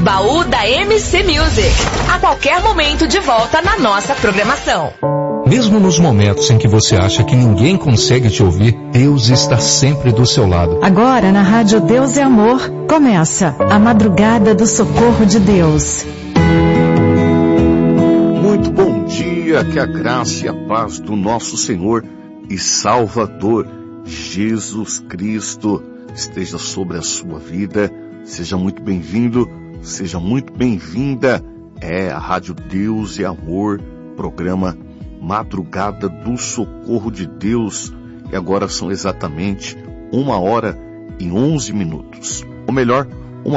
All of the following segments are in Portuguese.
Baú da MC Music. A qualquer momento de volta na nossa programação. Mesmo nos momentos em que você acha que ninguém consegue te ouvir, Deus está sempre do seu lado. Agora na Rádio Deus é Amor, começa a Madrugada do Socorro de Deus. Muito bom dia, que a graça e a paz do nosso Senhor e Salvador Jesus Cristo esteja sobre a sua vida. Seja muito bem-vindo, seja muito bem-vinda. É a Rádio Deus e Amor, programa Madrugada do Socorro de Deus. E agora são exatamente 1h11. Ou melhor,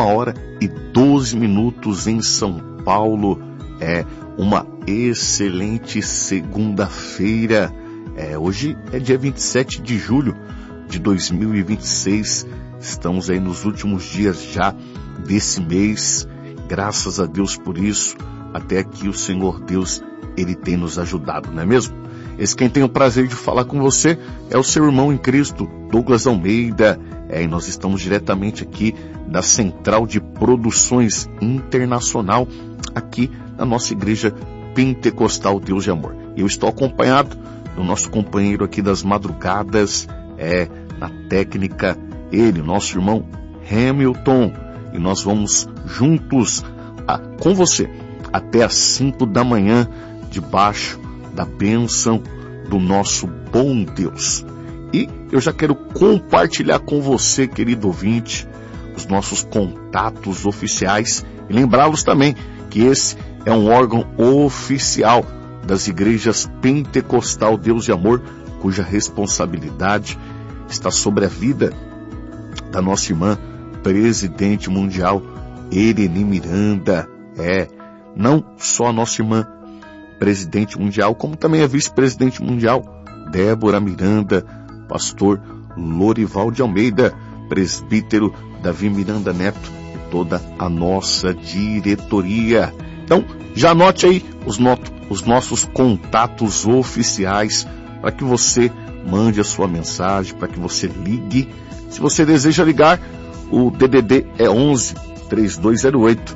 1h12 em São Paulo. É uma excelente segunda-feira. Hoje é dia 27 de julho de 2026. Estamos aí nos últimos dias já desse mês. Graças a Deus por isso. Até aqui o Senhor Deus, Ele tem nos ajudado, não é mesmo? Esse quem tem o prazer de falar com você é o seu irmão em Cristo, Douglas Almeida. E nós estamos diretamente aqui da Central de Produções Internacional, aqui na nossa Igreja Pentecostal Deus de Amor. Eu estou acompanhado do nosso companheiro aqui das madrugadas, na técnica, ele, nosso irmão Hamilton. E nós vamos juntos com você até às 5 da manhã, debaixo da bênção do nosso bom Deus. E eu já quero compartilhar com você, querido ouvinte, os nossos contatos oficiais e lembrá-los também que esse é um órgão oficial das igrejas Pentecostal Deus de Amor, cuja responsabilidade está sobre a vida da nossa irmã presidente mundial Ereni Miranda. Não só a nossa irmã presidente mundial, como também a vice-presidente mundial Débora Miranda, pastor Lorival de Almeida, presbítero Davi Miranda Neto e toda a nossa diretoria. Então, já anote aí os nossos contatos oficiais para que você mande a sua mensagem, para que você ligue. Se você deseja ligar, o DDD é 11 3208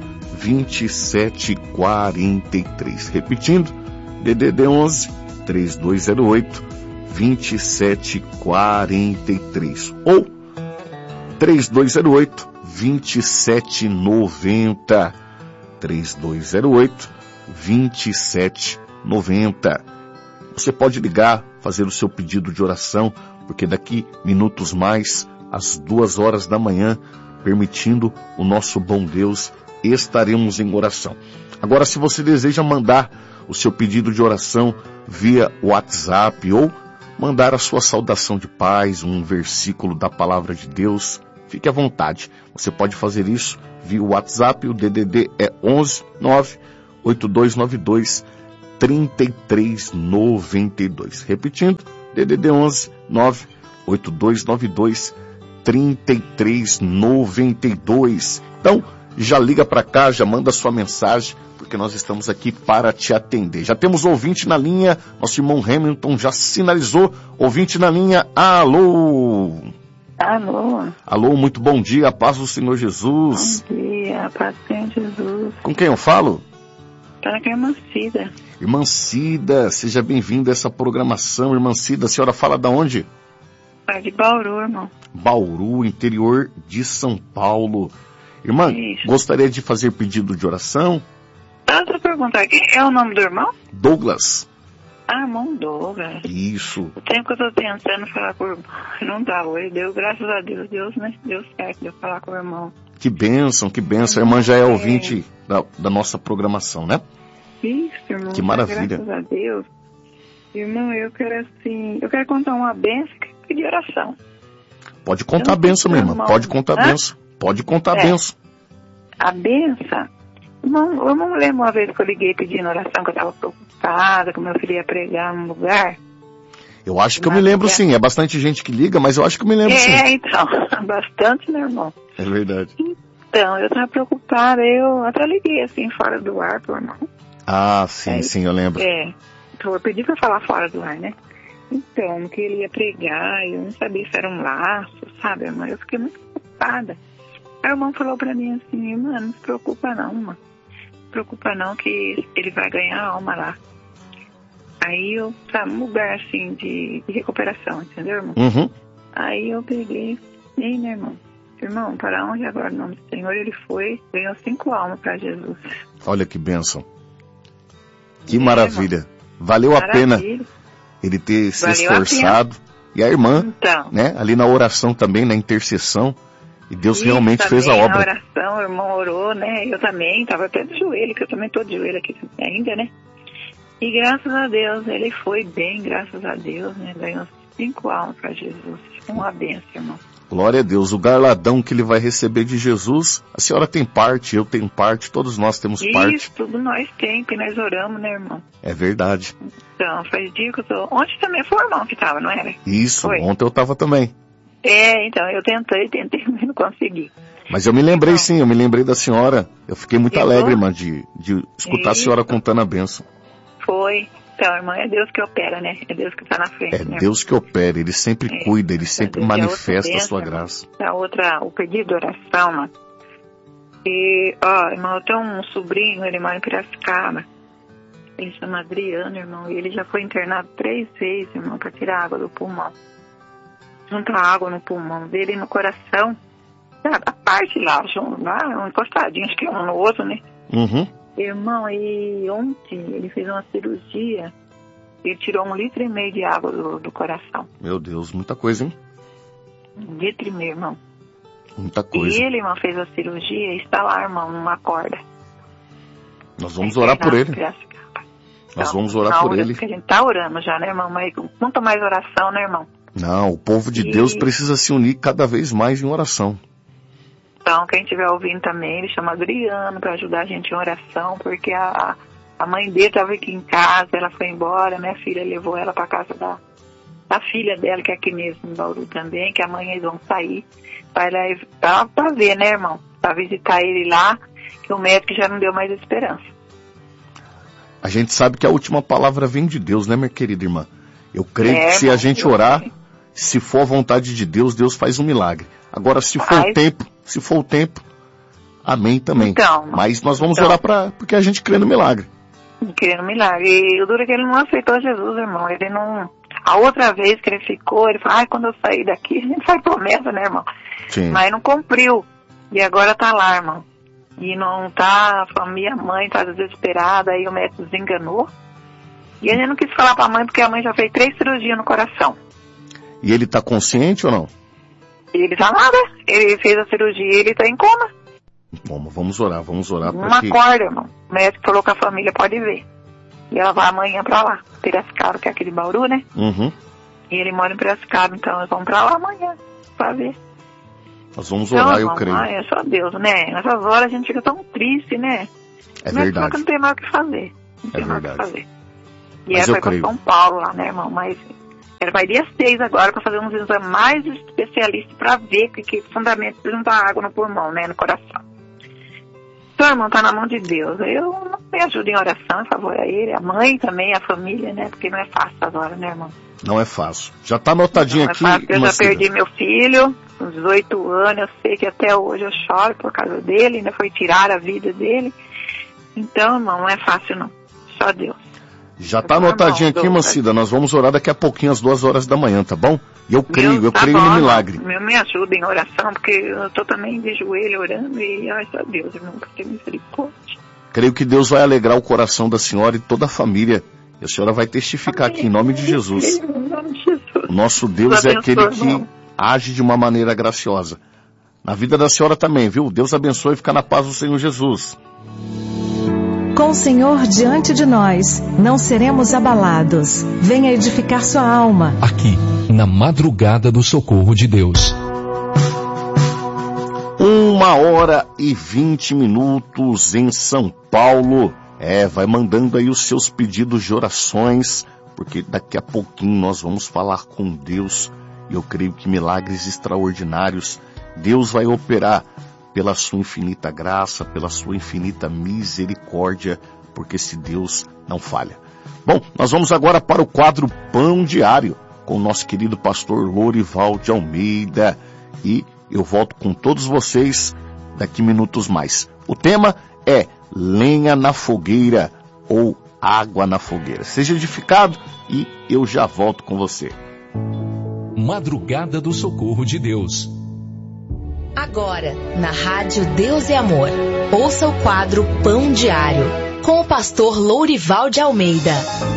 2743. Repetindo, DDD 11 3208 2743 ou 3208 2790. 3208 2790. Você pode ligar, fazer o seu pedido de oração, porque daqui minutos mais, às 2h da manhã, permitindo o nosso bom Deus, estaremos em oração. Agora, se você deseja mandar o seu pedido de oração via WhatsApp ou mandar a sua saudação de paz, um versículo da palavra de Deus, fique à vontade. Você pode fazer isso via WhatsApp. O DDD é 11 9 8292 3392. Repetindo, DDD 11 9 8292 3392. Então, já liga para cá, já manda sua mensagem, porque nós estamos aqui para te atender. Já temos ouvinte na linha, nosso irmão Hamilton já sinalizou. Ouvinte na linha, alô! Alô? Alô, muito bom dia, a paz do Senhor Jesus. Bom dia, a paz do Senhor Jesus. Com quem eu falo? Para que é irmã Cida. Irmã Cida, seja bem-vinda a essa programação. Irmã Cida, a senhora fala de onde? De Bauru, irmão. Bauru, interior de São Paulo. Irmã, Isso. Gostaria de fazer pedido de oração? Deixa eu perguntar, quem é o nome do irmão? Douglas. Irmão Douglas. Isso. O tempo que eu tô tentando falar com o irmão, não dá hoje, deu graças a Deus, deu certo de eu falar com o irmão. Que bênção, que bênção. A irmã já é ouvinte da nossa programação, né? Isso, irmão. Que maravilha. Graças a Deus. Irmão, eu quero contar uma benção e pedir oração. Pode contar a benção, minha irmã. Pode contar a benção. Pode contar a benção. A benção? Eu não lembro uma vez que eu liguei pedindo oração, que eu estava preocupada, que meu filho ia pregar num lugar. Eu acho que eu me lembro sim. É bastante gente que liga, mas eu acho que eu me lembro sim. Então. Bastante, meu irmão. É verdade. Então, eu estava preocupada. Eu até liguei assim, fora do ar, pro irmão. Ah, sim, sim, eu lembro. Então, eu pedi para falar fora do ar, né? Então, que ele ia pregar, eu não sabia se era um laço, sabe, irmã? Eu fiquei muito preocupada. Aí o irmão falou pra mim assim, irmã, não se preocupa não, mano. Não se preocupa não que ele vai ganhar a alma lá. Aí eu, sabe, um lugar assim de recuperação, entendeu, irmão? Uhum. Aí eu peguei, ei, né, irmão? Irmão, para onde agora o nome do Senhor? Ele foi, ganhou 5 almas para Jesus. Olha que bênção. Que maravilha. Irmão. Valeu a pena ele ter se esforçado. E a irmã, então, né, ali na oração também, na intercessão. E Deus realmente fez a obra. Na oração, o irmão orou, né? Eu também, estava até de joelho, que eu também estou de joelho aqui ainda, né? E graças a Deus, ele foi bem, graças a Deus, né? Ganhou 5 almas para Jesus. Uma bênção, irmão. Glória a Deus. O galardão que ele vai receber de Jesus, a senhora tem parte, eu tenho parte, todos nós temos parte. Isso, tudo nós temos, que nós oramos, né, irmão? É verdade. Então, faz dia que eu tô... Ontem também foi o irmão que estava, não era? Isso, foi. Ontem eu estava também. Então, eu tentei, mas não consegui. Mas eu me lembrei sim, eu me lembrei da senhora. Eu fiquei muito alegre, irmã, de escutar a senhora contando a bênção. Foi. Então, irmã, é Deus que opera, né? É Deus que está na frente. É Deus que opera, Ele sempre cuida, Ele sempre manifesta a sua graça. O pedido de oração, mano. E, irmão, eu tenho um sobrinho, ele mora em Piracicaba. Ele chama Adriano, irmão, e ele já foi internado 3 vezes, irmão, para tirar água do pulmão. Junta água no pulmão dele e no coração. A parte lá, encostadinho, acho que um no outro, né? Uhum. Irmão, e ontem ele fez uma cirurgia, ele tirou 1,5 litro de água do coração. Meu Deus, muita coisa, hein? 1,5 litro, irmão. Muita coisa. E ele, irmão, fez a cirurgia e está lá, irmão, numa corda. Nós vamos orar por ele. Nós vamos orar por ele. Porque a gente está orando já, né, irmão? Mas quanto mais oração, né, irmão? Não, o povo de Deus precisa se unir cada vez mais em oração. Então, quem estiver ouvindo também, ele chama Adriano para ajudar a gente em oração, porque a mãe dele estava aqui em casa, ela foi embora, minha filha levou ela para casa da filha dela, que é aqui mesmo em Bauru também, que amanhã eles vão sair para ver, né, irmão? Para visitar ele lá, que o médico já não deu mais esperança. A gente sabe que a última palavra vem de Deus, né, minha querida irmã? Eu creio que se a gente orar, se for a vontade de Deus, Deus faz um milagre. Agora, se for o tempo, amém também. Então, mas nós vamos orar porque a gente crê no milagre. Crê no milagre. E o duro é que ele não aceitou Jesus, irmão. Ele não... A outra vez que ele ficou, ele falou, quando eu sair daqui, a gente faz promessa, né, irmão? Sim. Mas não cumpriu. E agora tá lá, irmão. E não tá... A minha mãe tá desesperada, aí o médico desenganou. E ele não quis falar pra mãe, porque a mãe já fez 3 cirurgias no coração. E ele tá consciente ou não? Ele tá nada. Ele fez a cirurgia e ele tá em coma. Bom, vamos orar Uma corda, irmão. O médico falou que a família pode ver. E ela vai amanhã pra lá. Piracicaba, que é aquele Bauru, né? Uhum. E ele mora em Piracicaba, então nós vamos pra lá amanhã pra ver. Nós vamos orar, eu creio. É só Deus, né? Nessas horas a gente fica tão triste, né? É verdade. Mas não tem mais o que fazer. É verdade. E ela foi pra São Paulo lá, né, irmão? Mas ela vai dia 6 agora pra fazer uns exames mais especialistas pra ver que fundamento de juntar água no pulmão, né? No coração. Então, irmão, tá na mão de Deus. Eu não me ajudo em oração, em favor a ele, a mãe também, a família, né? Porque não é fácil agora, né, irmão? Não é fácil. Já tá anotadinho aqui. Eu já perdi meu filho, com 18 anos, eu sei que até hoje eu choro por causa dele, ainda foi tirar a vida dele. Então, irmão, não é fácil não. Só Deus. Já tá anotadinho aqui, Mancida. Nós vamos orar daqui a pouquinho, às 2 horas da manhã, tá bom? E eu creio no milagre. Me ajuda em oração, porque eu tô também de joelho orando e, ai, só Deus, irmão, que tem misericórdia. Creio que Deus vai alegrar o coração da senhora e toda a família. E a senhora vai testificar aqui em nome de Jesus. Em nome de Jesus. O nosso Deus é aquele que age de uma maneira graciosa. Na vida da senhora também, viu? Deus abençoe e fica na paz do Senhor Jesus. Com o Senhor diante de nós, não seremos abalados. Venha edificar sua alma. Aqui, na madrugada do socorro de Deus. 1h20 em São Paulo. Vai mandando aí os seus pedidos de orações, porque daqui a pouquinho nós vamos falar com Deus. E eu creio que milagres extraordinários Deus vai operar pela sua infinita graça, pela sua infinita misericórdia, porque esse Deus não falha. Bom, nós vamos agora para o quadro Pão Diário, com o nosso querido pastor Lorival de Almeida, e eu volto com todos vocês daqui minutos mais. O tema é lenha na fogueira ou água na fogueira. Seja edificado e eu já volto com você. Madrugada do Socorro de Deus. Agora, na Rádio Deus é Amor, ouça o quadro Pão Diário, com o pastor Lourival de Almeida.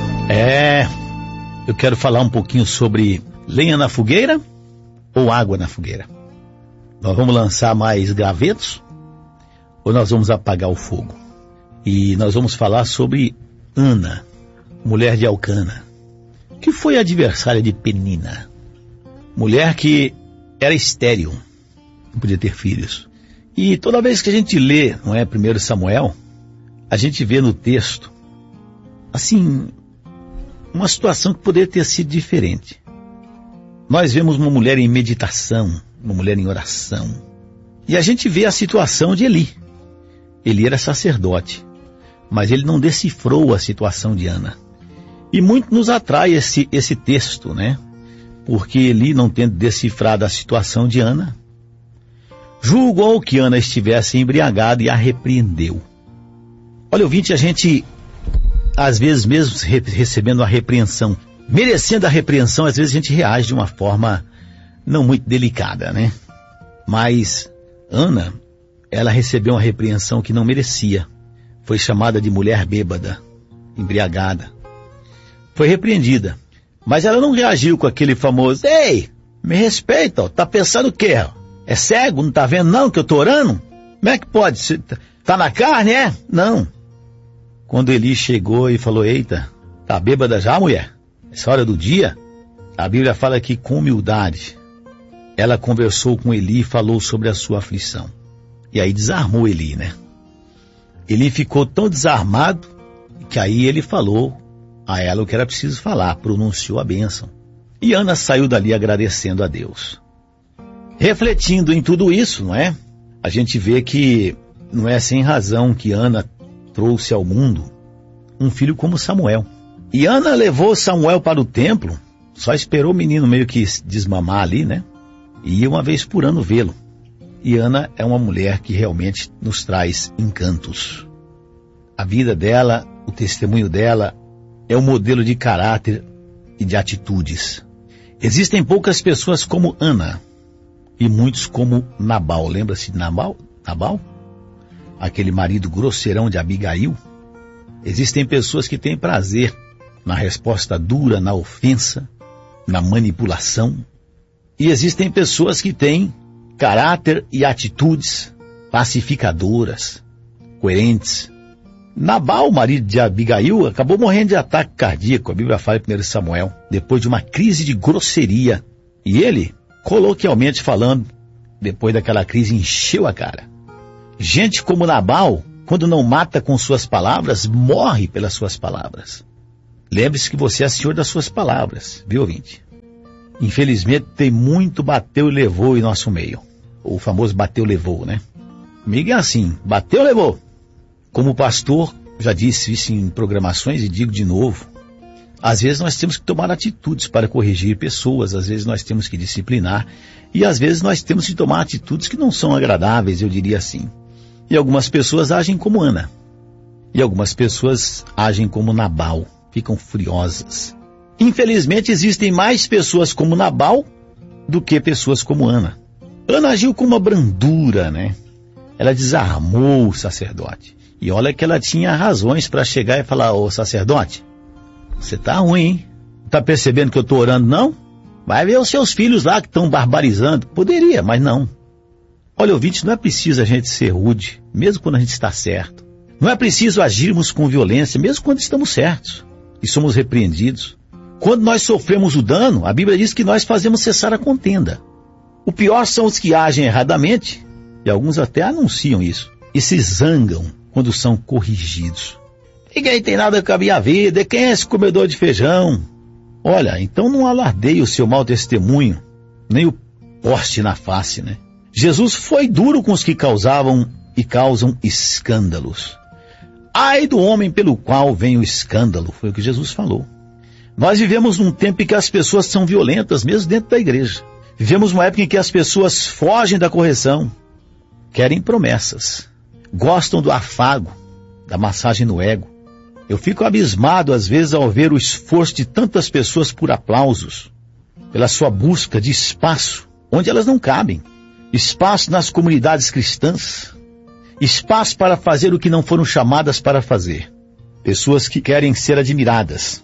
Eu quero falar um pouquinho sobre lenha na fogueira ou água na fogueira. Nós vamos lançar mais gravetos ou nós vamos apagar o fogo? E nós vamos falar sobre Ana, mulher de Elcana, que foi adversária de Penina, mulher que era estéril, não podia ter filhos. E toda vez que a gente lê, não é, 1 Samuel, a gente vê no texto, assim, uma situação que poderia ter sido diferente. Nós vemos uma mulher em meditação, uma mulher em oração. E a gente vê a situação de Eli. Eli era sacerdote, mas ele não decifrou a situação de Ana. E muito nos atrai esse texto, né? Porque Eli, não tendo decifrado a situação de Ana, julgou que Ana estivesse embriagada e a repreendeu. Olha, ouvinte, a gente, às vezes mesmo recebendo a repreensão, merecendo a repreensão, às vezes a gente reage de uma forma não muito delicada, né? Mas Ana, ela recebeu uma repreensão que não merecia. Foi chamada de mulher bêbada, embriagada. Foi repreendida. Mas ela não reagiu com aquele famoso: ei, me respeita, ó, tá pensando o quê? É cego, não tá vendo não que eu tô orando? Como é que pode? Você tá na carne, é? Não. Quando Eli chegou e falou: eita, tá bêbada já, mulher? Essa hora do dia? A Bíblia fala que com humildade ela conversou com Eli e falou sobre a sua aflição. E aí desarmou Eli, né? Eli ficou tão desarmado que aí ele falou a ela o que era preciso falar, pronunciou a bênção. E Ana saiu dali agradecendo a Deus. Refletindo em tudo isso, não é? A gente vê que não é sem razão que Ana trouxe ao mundo um filho como Samuel. E Ana levou Samuel para o templo, só esperou o menino meio que desmamar ali, né? E ia uma vez por ano vê-lo. E Ana é uma mulher que realmente nos traz encantos. A vida dela, o testemunho dela, é um modelo de caráter e de atitudes. Existem poucas pessoas como Ana e muitos como Nabal. Lembra-se de Nabal? Aquele marido grosseirão de Abigail. Existem pessoas que têm prazer na resposta dura, na ofensa, na manipulação. E existem pessoas que têm caráter e atitudes pacificadoras, coerentes. Nabal, marido de Abigail, acabou morrendo de ataque cardíaco, a Bíblia fala em 1 Samuel, depois de uma crise de grosseria. E ele, coloquialmente falando, depois daquela crise, encheu a cara. Gente como Nabal, quando não mata com suas palavras, morre pelas suas palavras. Lembre-se que você é senhor das suas palavras, viu, ouvinte? Infelizmente, tem muito bateu e levou em nosso meio. O famoso bateu e levou, né? Comigo é assim, bateu e levou. Como pastor, já disse isso em programações e digo de novo, às vezes nós temos que tomar atitudes para corrigir pessoas, às vezes nós temos que disciplinar e às vezes nós temos que tomar atitudes que não são agradáveis, eu diria assim. E algumas pessoas agem como Ana. E algumas pessoas agem como Nabal, ficam furiosas. Infelizmente existem mais pessoas como Nabal do que pessoas como Ana. Ana agiu com uma brandura, né? Ela desarmou o sacerdote. E olha que ela tinha razões para chegar e falar: ô sacerdote, você tá ruim, hein? Não tá percebendo que eu tô orando, não? Vai ver os seus filhos lá que estão barbarizando. Poderia, mas não. Olha, ouvinte, não é preciso a gente ser rude, mesmo quando a gente está certo. Não é preciso agirmos com violência, mesmo quando estamos certos e somos repreendidos. Quando nós sofremos o dano, a Bíblia diz que nós fazemos cessar a contenda. O pior são os que agem erradamente, e alguns até anunciam isso, e se zangam quando são corrigidos. Ninguém tem nada com a minha vida, quem é esse comedor de feijão? Olha, então não alardeie o seu mau testemunho, nem o poste na face, né? Jesus foi duro com os que causavam e causam escândalos. Ai do homem pelo qual vem o escândalo, foi o que Jesus falou. Nós vivemos num tempo em que as pessoas são violentas, mesmo dentro da igreja. Vivemos uma época em que as pessoas fogem da correção, querem promessas, gostam do afago, da massagem no ego. Eu fico abismado às vezes ao ver o esforço de tantas pessoas por aplausos, pela sua busca de espaço onde elas não cabem, espaço nas comunidades cristãs, espaço para fazer o que não foram chamadas para fazer. Pessoas que querem ser admiradas,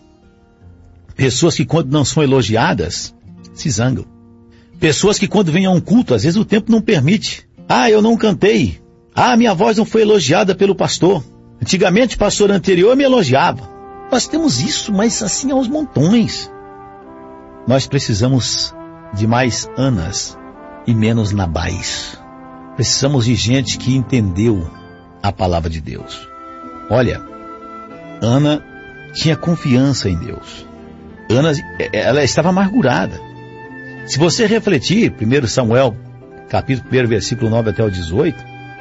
pessoas que quando não são elogiadas, se zangam. Pessoas que quando vêm a um culto, às vezes o tempo não permite. Eu não cantei. Minha voz não foi elogiada pelo pastor. Antigamente o pastor anterior me elogiava. Nós temos isso, mas assim aos montões. Nós precisamos de mais Anas e menos Nabais. Precisamos de gente que entendeu a palavra de Deus. Olha, Ana tinha confiança em Deus. Ana, ela estava amargurada. Se você refletir, 1 Samuel, capítulo 1, versículo 9 até o 18,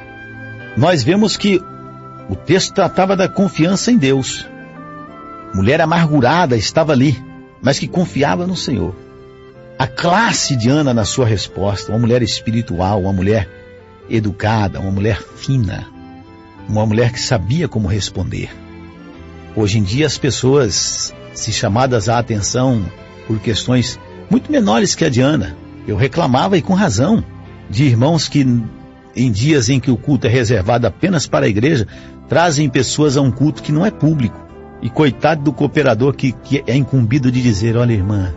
nós vemos que o texto tratava da confiança em Deus. Mulher amargurada estava ali, mas que confiava no Senhor. A classe de Ana na sua resposta, uma mulher espiritual, uma mulher educada, uma mulher fina, uma mulher que sabia como responder. Hoje em dia as pessoas, se chamadas à atenção por questões muito menores que a de Ana, eu reclamava, e com razão, de irmãos que em dias em que o culto é reservado apenas para a igreja, trazem pessoas a um culto que não é público. E coitado do cooperador que é incumbido de dizer: olha, irmã,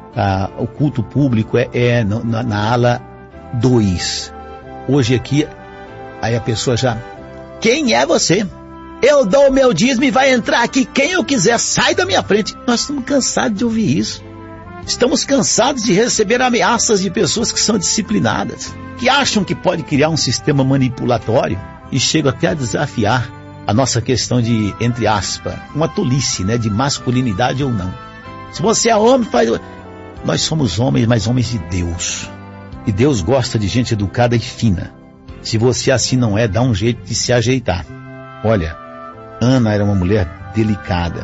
o culto público é na ala 2. Hoje aqui, aí a pessoa já: quem é você? Eu dou o meu dízimo e vai entrar aqui quem eu quiser, sai da minha frente. Nós estamos cansados de ouvir isso. Estamos cansados de receber ameaças de pessoas que são disciplinadas, que acham que pode criar um sistema manipulatório e chegam até a desafiar a nossa questão de, entre aspas, uma tolice, né, de masculinidade ou não. Se você é homem, faz... Nós somos homens, mas homens de Deus. E Deus gosta de gente educada e fina. Se você assim não é, dá um jeito de se ajeitar. Olha, Ana era uma mulher delicada.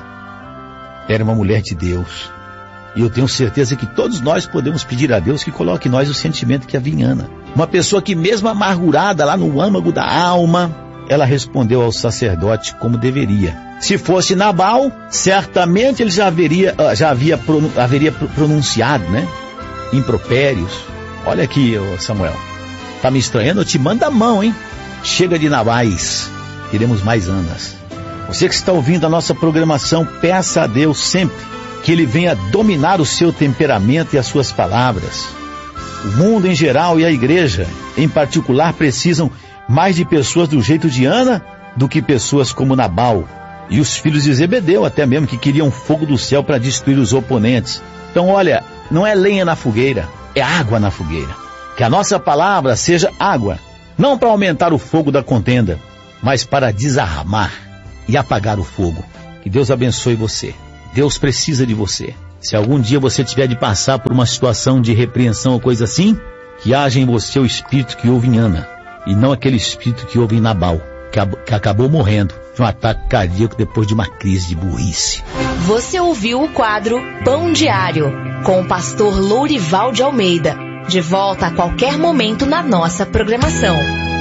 Era uma mulher de Deus. E eu tenho certeza que todos nós podemos pedir a Deus que coloque em nós o sentimento que havia em Ana. Uma pessoa que mesmo amargurada lá no âmago da alma, ela respondeu ao sacerdote como deveria. Se fosse Nabal, certamente ele já haveria pronunciado, né, impropérios. Olha aqui, Samuel, tá me estranhando? Eu te mando a mão, hein? Chega de Nabais, queremos mais Anas. Você que está ouvindo a nossa programação, peça a Deus sempre que Ele venha dominar o seu temperamento e as suas palavras. O mundo em geral e a igreja em particular precisam mais de pessoas do jeito de Ana do que pessoas como Nabal e os filhos de Zebedeu, até mesmo, que queriam fogo do céu para destruir os oponentes. Então olha, não é lenha na fogueira, é água na fogueira. Que a nossa palavra seja água, não para aumentar o fogo da contenda, mas para desarmar e apagar o fogo. Que Deus abençoe você. Deus precisa de você. Se algum dia você tiver de passar por uma situação de repreensão ou coisa assim, que haja em você o espírito que houve em Ana, e não aquele espírito que houve em Nabal, que acabou morrendo de um ataque cardíaco depois de uma crise de burrice. Você ouviu o quadro Pão Diário, com o pastor Lourival de Almeida. De volta a qualquer momento na nossa programação.